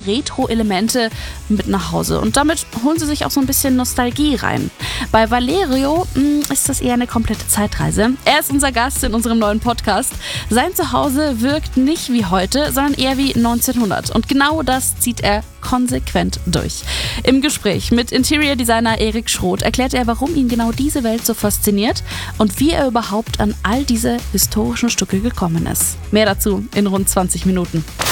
Retro-Elemente mit nach Hause. Und damit holen sie sich auch so ein bisschen Nostalgie rein. Bei Valerio ist das eher eine komplette Zeitreise. Er ist unser Gast in unserem neuen Podcast. Sein Zuhause wirkt nicht wie heute, sondern eher wie 1900. Und genau das zieht er konsequent durch. Im Gespräch mit Interior-Designer Erik Schroth erklärt er, warum ihn genau diese Welt so fasziniert und wie er überhaupt an all diese historischen Stücke gekommen ist. Mehr dazu in rund 20 Minuten.